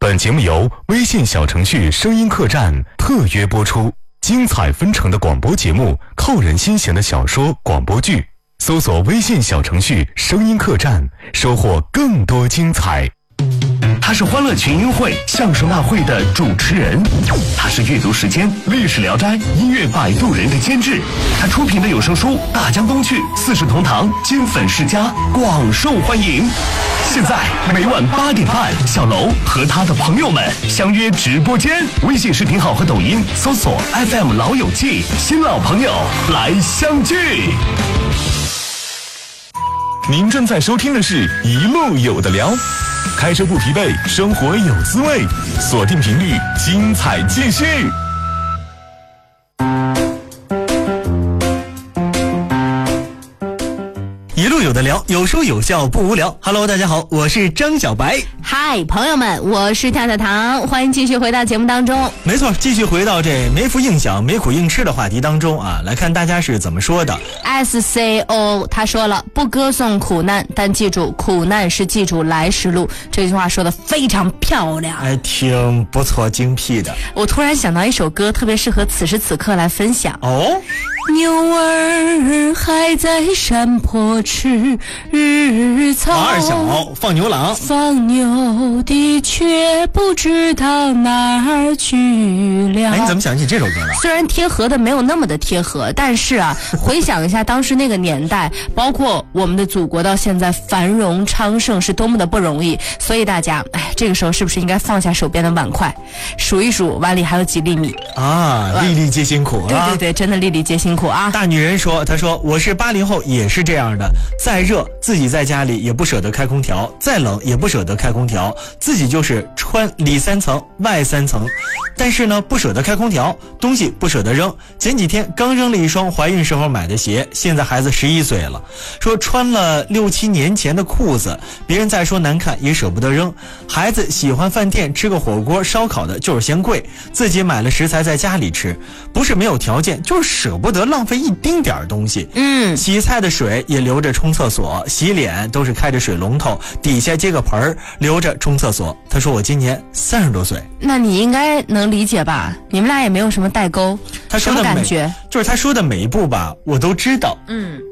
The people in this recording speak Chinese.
本节目由微信小程序声音客栈特约播出，精彩纷呈的广播节目，扣人心弦的小说广播剧，搜索微信小程序声音客栈，收获更多精彩。 他是欢乐群英会相声大会的主持人，他是阅读时间历史聊斋音乐摆渡人的监制，他出品的有声书《大江东去》《四世同堂》金粉世家广受欢迎。现在每晚8点半，小楼和他的朋友们相约直播间，微信视频号和抖音搜索 FM 老友记，新老朋友来相聚。您正在收听的是一路有的聊，开车不疲惫，生活有滋味，锁定频率，精彩继续。 一路有的聊，有说有笑不无聊。Hello， 大家好，我是张小白。 嗨，朋友们，我是跳跳糖，欢迎继续回到节目当中。 没错，继续回到这没福硬享、没苦硬吃的话题当中啊，来看大家是怎么说的。 SCO 他说了，不歌颂苦难，但记住苦难是记住来时路。这句话说的非常漂亮， 哎，挺不错，精辟的。 我突然想到一首歌，特别适合此时此刻来分享。 哦， 牛儿还在山坡吃草， 王二小放牛郎， 放牛的却不知道哪儿去了。 哎，你怎么想起这首歌了？ 虽然贴合的没有那么的贴合，但是啊，回想一下当时那个年代，包括我们的祖国到现在繁荣昌盛是多么的不容易，所以大家，哎，这个时候是不是应该放下手边的碗筷，数一数碗里还有几粒米啊？粒粒皆辛苦啊！ 对对对，真的粒粒皆辛苦啊！ 大女人说，她说我是80后，也是这样的，再热自己在家里也不舍得开空调，再冷也不舍得开空调，自己就是穿里3层外3层，但是呢不舍得开空调，东西不舍得扔。前几天刚扔了一双怀孕时候买的鞋，现在孩子11岁了，说穿了6、7年前的裤子，别人再说难看也舍不得扔。孩子喜欢饭店吃个火锅烧烤的，就是嫌贵，自己买了食材在家里吃，不是没有条件，就是舍不得浪费一丁点东西。洗菜的水也留着冲厕所，洗脸都是开着水龙头，底下接个盆儿留着冲厕所。他说我今年30多岁。 那你应该能理解吧？你们俩也没有什么代沟， 他说的什么感觉？ 就是他说的每一步吧，我都知道。